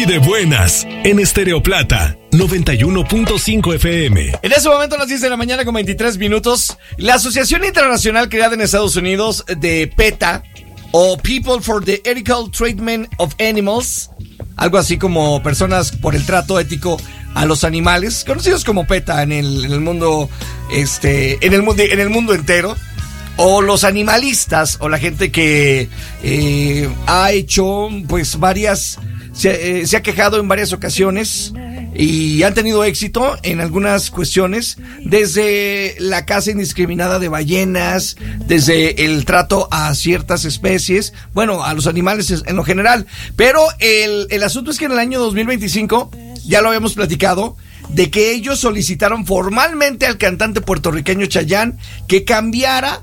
de buenas en Estéreo Plata 91.5 FM. En ese momento, a las 10 de la mañana con 23 minutos, la Asociación Internacional creada en Estados Unidos de PETA, o People for the Ethical Treatment of Animals, algo así como personas por el trato ético a los animales, conocidos como PETA en el mundo, en el mundo entero, o los animalistas, o la gente que ha hecho pues varias, se ha quejado en varias ocasiones y han tenido éxito en algunas cuestiones, desde la caza indiscriminada de ballenas, desde el trato a ciertas especies, bueno, a los animales en lo general. Pero el asunto es que en el año 2025, ya lo habíamos platicado, de que ellos solicitaron formalmente al cantante puertorriqueño Chayanne que cambiara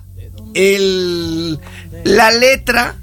la letra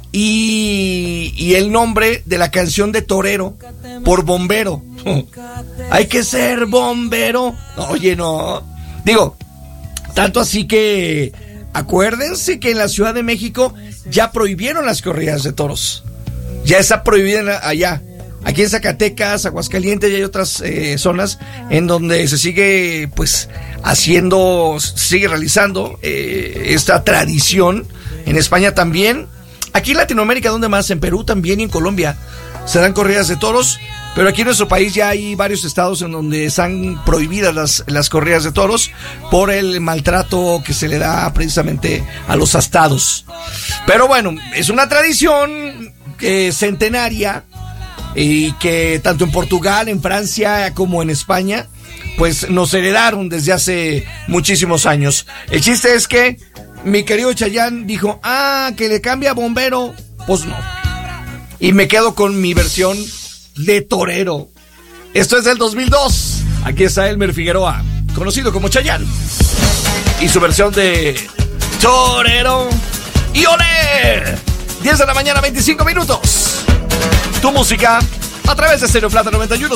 y el nombre de la canción de Torero por Bombero. Hay que ser bombero. Oye, no. Digo, tanto así que acuérdense que en la Ciudad de México ya prohibieron las corridas de toros. Ya está prohibida allá. Aquí en Zacatecas, Aguascalientes, y hay otras zonas en donde se sigue pues sigue realizando esta tradición. En España también. Aquí en Latinoamérica, ¿dónde más? En Perú también y en Colombia se dan corridas de toros. Pero aquí en nuestro país ya hay varios estados en donde están prohibidas las corridas de toros por el maltrato que se le da precisamente a los astados. Pero bueno, es una tradición centenaria, y que tanto en Portugal, en Francia como en España pues nos heredaron desde hace muchísimos años. El chiste es que mi querido Chayanne dijo, que le cambia a bombero. Pues no. Y me quedo con mi versión de torero. Esto es del 2002. Aquí está Elmer Figueroa, conocido como Chayanne, y su versión de Torero. ¡Y olé! 10 de la mañana, 25 minutos. Tu música a través de Estéreo Plata 91.